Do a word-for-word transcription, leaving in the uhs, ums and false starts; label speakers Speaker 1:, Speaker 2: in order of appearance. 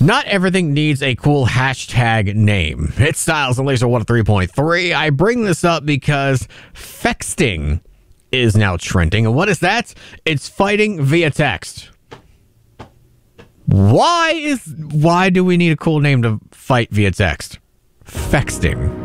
Speaker 1: Not everything needs a cool hashtag name. It's Styles and Laser one oh three point three. I bring this up because Fexting is now trending. And what is that? It's fighting via text. Why is why do we need a cool name to fight via text? Fexting.